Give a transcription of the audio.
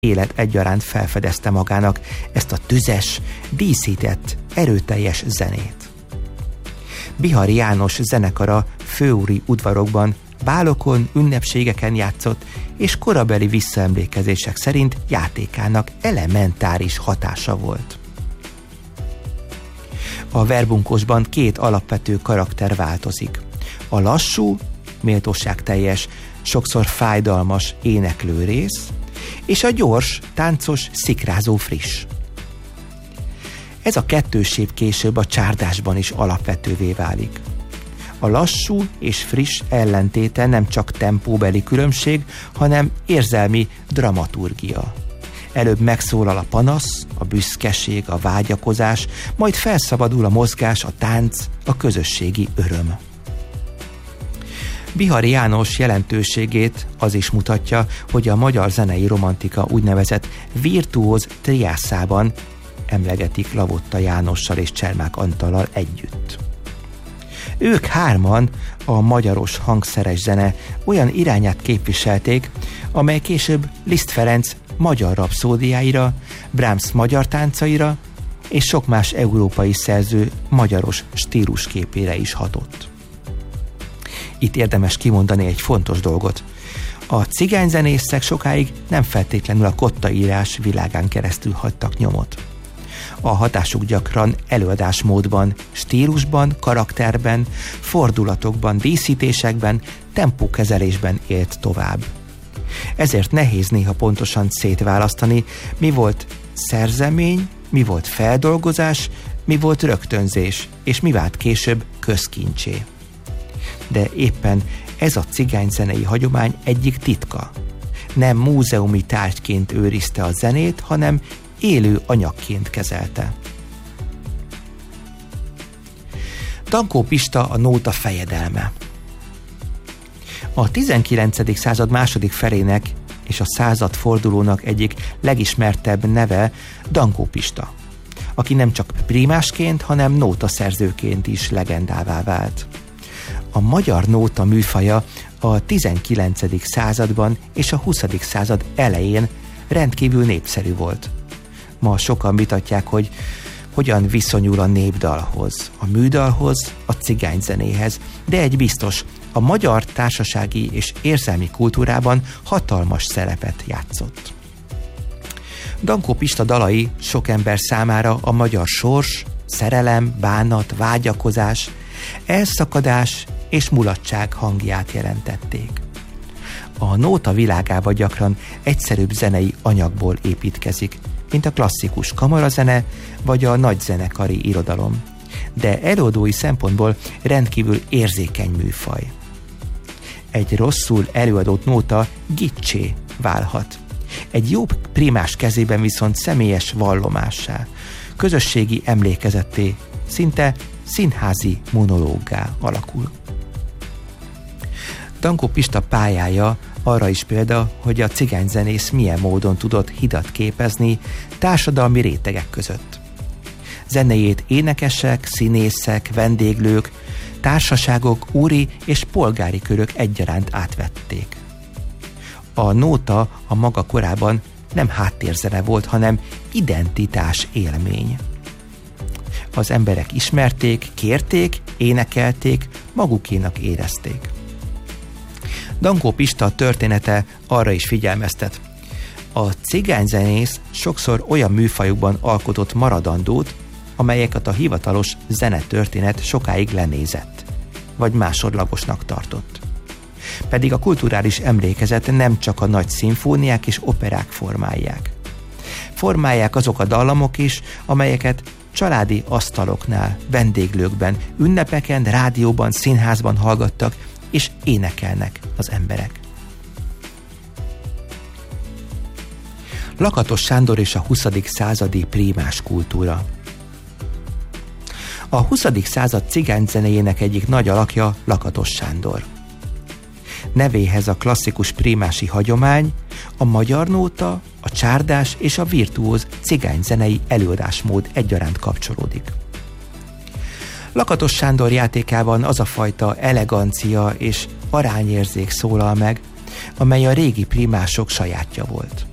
élet egyaránt felfedezte magának ezt a tüzes, díszített, erőteljes zenét. Bihari János zenekara főúri udvarokban, bálokon, ünnepségeken játszott, és korabeli visszaemlékezések szerint játékának elementáris hatása volt. A verbunkosban 2 alapvető karakter változik. A lassú, méltóságteljes, sokszor fájdalmas éneklő rész, és a gyors, táncos, szikrázó Friss. Ez a kettőség később a csárdásban is alapvetővé válik. A lassú és Friss ellentéte nem csak tempóbeli különbség, hanem érzelmi dramaturgia. Előbb megszólal a panasz, a büszkeség, a vágyakozás, majd felszabadul a mozgás, a tánc, a közösségi öröm. Bihari János jelentőségét az is mutatja, hogy a magyar zenei romantika úgynevezett virtuóz triászában emlegetik Lavotta Jánossal és Csermák Antallal együtt. Ők 3 a magyaros hangszeres zene olyan irányát képviselték, amely később Liszt Ferenc magyar rapszódiáira, Brahms magyar táncaira és sok más európai szerző magyaros stílusképére is hatott. Itt érdemes kimondani egy fontos dolgot. A cigányzenészek sokáig nem feltétlenül a kottaírás világán keresztül hagytak nyomot. A hatásuk gyakran előadásmódban, stílusban, karakterben, fordulatokban, díszítésekben, tempókezelésben élt tovább. Ezért nehéz néha pontosan szétválasztani, mi volt szerzemény, mi volt feldolgozás, mi volt rögtönzés, és mi vált később közkincsé. De éppen ez a cigányzenei hagyomány egyik titka. Nem múzeumi tárgyként őrizte a zenét, hanem élő anyagként kezelte. Dankó Pista a nóta fejedelme. A 19. század második felének és a századfordulónak egyik legismertebb neve Dankó Pista, aki nem csak prímásként, hanem nótaszerzőként is legendává vált. A magyar nóta műfaja a 19. században és a 20. század elején rendkívül népszerű volt. Ma sokan vitatják, hogy hogyan viszonyul a népdalhoz, a műdalhoz, a cigányzenéhez, de egy biztos, a magyar társasági és érzelmi kultúrában hatalmas szerepet játszott. Dankó Pista dalai sok ember számára a magyar sors, szerelem, bánat, vágyakozás, elszakadás és mulatság hangját jelentették. A nóta világába gyakran egyszerűbb zenei anyagból építkezik, mint a klasszikus kamarazene vagy a nagyzenekari irodalom, de előadói szempontból rendkívül érzékeny műfaj. Egy rosszul előadott nóta giccsé válhat. Egy jó prímás kezében viszont személyes vallomássá, közösségi emlékezetté, szinte színházi monológgá alakul. Dankó Pista pályája arra is példa, hogy a cigányzenész milyen módon tudott hidat képezni társadalmi rétegek között. Zenéjét énekesek, színészek, vendéglők, társaságok, úri és polgári körök egyaránt átvették. A nóta a maga korában nem háttérzene volt, hanem identitás élmény. Az emberek ismerték, kérték, énekelték, magukénak érezték. Dankó Pista története arra is figyelmeztet. A cigányzenész sokszor olyan műfajokban alkotott maradandót, amelyeket a hivatalos zenetörténet sokáig lenézett, vagy másodlagosnak tartott. Pedig a kulturális emlékezet nem csak a nagy szimfóniák és operák formálják. Formálják azok a dallamok is, amelyeket családi asztaloknál, vendéglőkben, ünnepeken, rádióban, színházban hallgattak, és énekelnek az emberek. Lakatos Sándor és a 20. századi prímás kultúra. A 20. század cigányzenéjének egyik nagy alakja Lakatos Sándor. Nevéhez a klasszikus prímási hagyomány, a magyar nóta, a csárdás és a virtuóz cigányzenei előadásmód egyaránt kapcsolódik. Lakatos Sándor játékában az a fajta elegancia és arányérzék szólal meg, amely a régi prímások sajátja volt.